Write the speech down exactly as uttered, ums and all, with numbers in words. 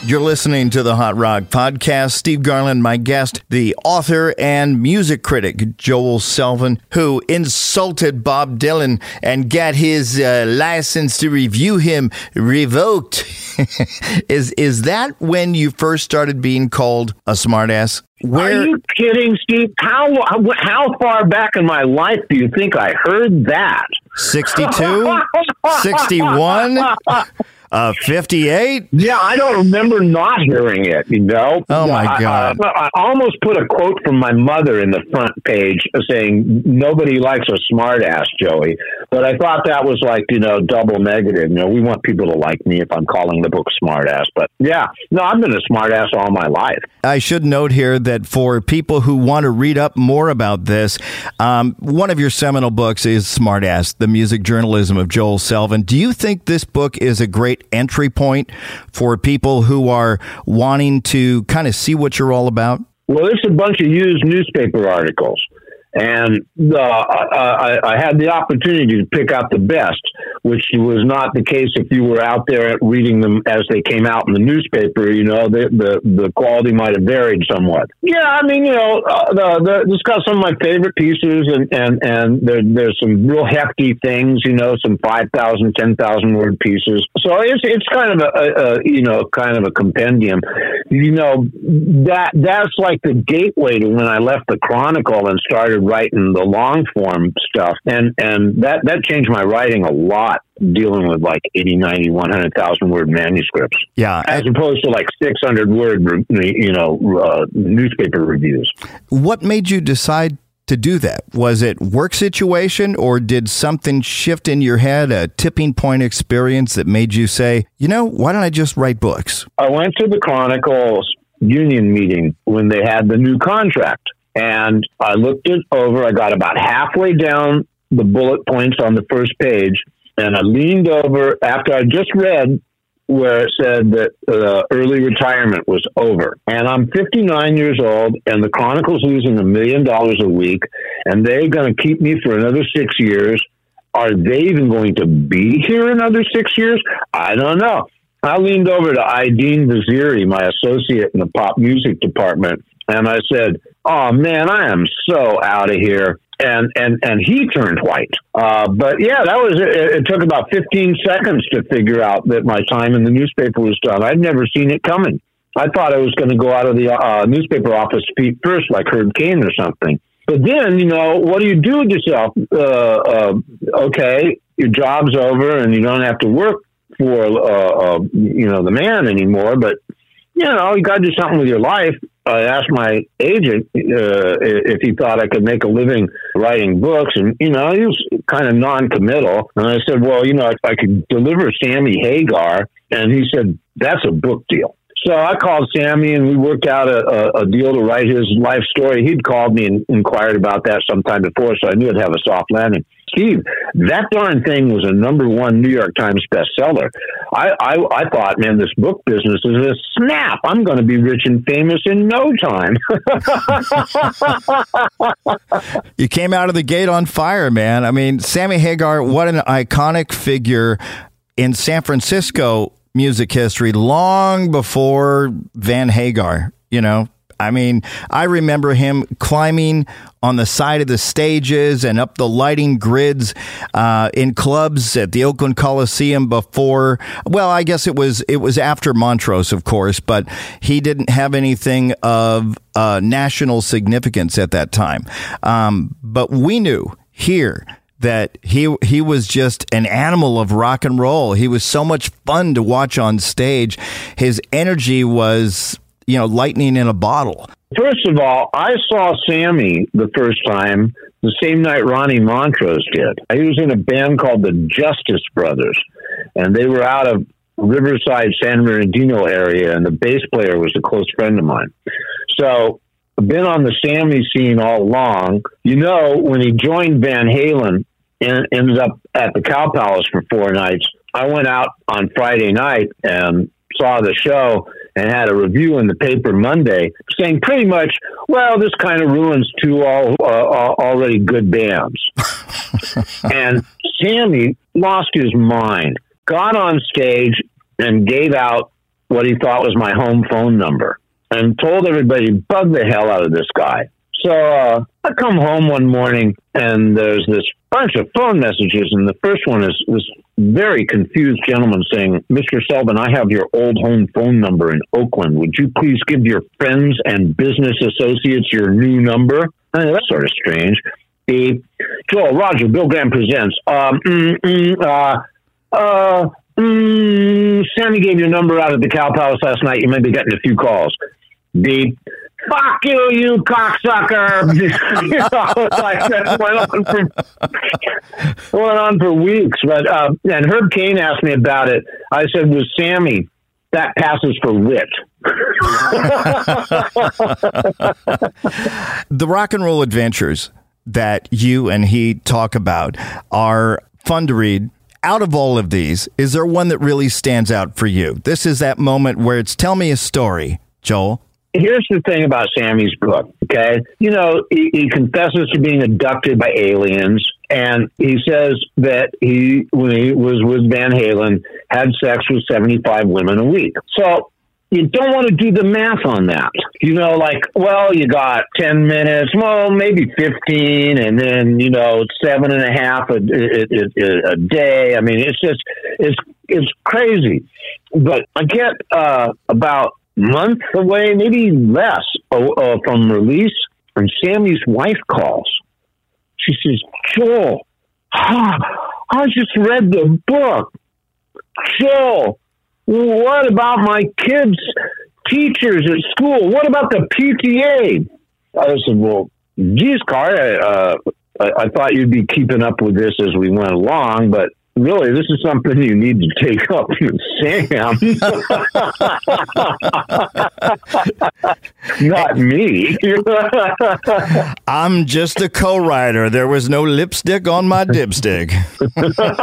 You're listening to the Hot Rock Podcast. Steve Garland, my guest, the author and music critic, Joel Selvin, who insulted Bob Dylan and got his uh, license to review him revoked. is is that when you first started being called a smartass? Where... Are you kidding, Steve? How how far back in my life do you think I heard that? sixty-two? sixty-one? Uh, fifty-eight? Yeah, I don't remember not hearing it, you know? Oh, my I, God. I, I almost put a quote from my mother in the front page saying, nobody likes a smart ass, Joey. But I thought that was like, you know, double negative. You know, we want people to like me if I'm calling the book smart ass. But yeah, no, I've been a smart ass all my life. I should note here that for people who want to read up more about this, um, one of your seminal books is Smart Ass, The Music Journalism of Joel Selvin. Do you think this book is a great entry point for people who are wanting to kind of see what you're all about? Well, it's a bunch of used newspaper articles. And uh, I, I had the opportunity to pick out the best, which was not the case if you were out there reading them as they came out in the newspaper. You know, the the, the quality might have varied somewhat. Yeah, I mean, you know, uh, the, the, it's got some of my favorite pieces, and and and there, there's some real hefty things. You know, some five thousand, ten thousand word pieces. So it's it's kind of a, a, a you know kind of a compendium. You know, that that's like the gateway to when I left the Chronicle and started writing the long form stuff, and and that that changed my writing a lot, dealing with like eighty, ninety, one hundred thousand word manuscripts, yeah, as opposed to like six hundred word you know uh, newspaper reviews. What made you decide to do that? Was it work situation, or did something shift in your head, a tipping point experience that made you say, you know, why don't I just write books? I went to the Chronicle's union meeting when they had the new contract. And I looked it over. I got about halfway down the bullet points on the first page, and I leaned over after I just read where it said that uh, early retirement was over. And I'm fifty-nine years old, and the Chronicle's losing a million dollars a week, and they're going to keep me for another six years. Are they even going to be here another six years? I don't know. I leaned over to Ideen Vaziri, my associate in the pop music department, and I said, oh, man, I am so out of here. And and and he turned white. Uh, but, yeah, that was it. It took about fifteen seconds to figure out that my time in the newspaper was done. I'd never seen it coming. I thought I was going to go out of the uh, newspaper office feet first, like Herb Caen or something. But then, you know, what do you do with yourself? Uh, uh, okay, your job's over and you don't have to work for, uh, uh, you know, the man anymore. But, you know, you got to do something with your life. I asked my agent uh, if he thought I could make a living writing books. And, you know, he was kind of non-committal. And I said, well, you know, I, I could deliver Sammy Hagar. And he said, that's a book deal. So I called Sammy, and we worked out a, a, a deal to write his life story. He'd called me and inquired about that sometime before, so I knew I'd have a soft landing. Steve, that darn thing was a number one New York Times bestseller. I, I, I thought, man, this book business is a snap. I'm going to be rich and famous in no time. You came out of the gate on fire, man. I mean, Sammy Hagar, what an iconic figure in San Francisco music history, long before Van Hagar, you know. I mean, I remember him climbing on the side of the stages and up the lighting grids uh, in clubs at the Oakland Coliseum before. Well, I guess it was it was after Montrose, of course, but he didn't have anything of uh, national significance at that time. Um, but we knew here that he he was just an animal of rock and roll. He was so much fun to watch on stage. His energy was, you know, lightning in a bottle. First of all, I saw Sammy the first time the same night Ronnie Montrose did. He was in a band called the Justice Brothers, and they were out of Riverside, San Bernardino area, and the bass player was a close friend of mine. So I've been on the Sammy scene all along. You know, when he joined Van Halen and ended up at the Cow Palace for four nights, I went out on Friday night and saw the show and had a review in the paper Monday saying pretty much, well, this kind of ruins two all, uh, already good bands. And Sammy lost his mind, got on stage and gave out what he thought was my home phone number and told everybody, bug the hell out of this guy. So uh, I come home one morning and there's this bunch of phone messages. And the first one is this very confused gentleman saying, Mister Sullivan, I have your old home phone number in Oakland. Would you please give your friends and business associates your new number? I mean, that's sort of strange. The Joel, Roger, Bill Graham presents. Um, mm, mm, uh, uh, mm, Sammy gave your number out at the Cow Palace last night. You may be getting a few calls. The fuck you, you cocksucker. You know, like that went on for, went on for weeks. But uh, and Herb Caen asked me about it. I said, with Sammy, that passes for wit. The rock and roll adventures that you and he talk about are fun to read. Out of all of these, is there one that really stands out for you? This is that moment where it's tell me a story, Joel. Here's the thing about Sammy's book, okay? You know, he, he confesses to being abducted by aliens, and he says that he, when he was with Van Halen, had sex with seventy-five women a week. So you don't want to do the math on that. You know, like, well, you got ten minutes, well, maybe fifteen, and then, you know, seven and a half a, a, a day. I mean, it's just, it's, it's crazy. But I get uh, about month away, maybe less, uh, from release, and Sammy's wife calls. She says, Joel, ah, I just read the book. Joel, what about my kids' teachers at school? What about the P T A? I said, well, geez, Car, I, uh, I, I thought you'd be keeping up with this as we went along, but really, this is something you need to take up with Sam. Not me. I'm just a co-writer. There was no lipstick on my dipstick.